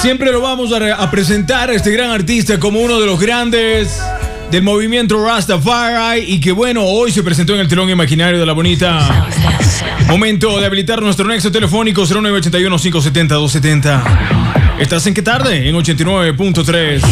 Siempre lo vamos a presentar a este gran artista como uno de los grandes del movimiento Rastafari y que bueno, hoy se presentó en el telón imaginario de La Bonita. Momento de habilitar nuestro nexo telefónico 0981-570-270. ¿Estás en qué tarde? En 89.3.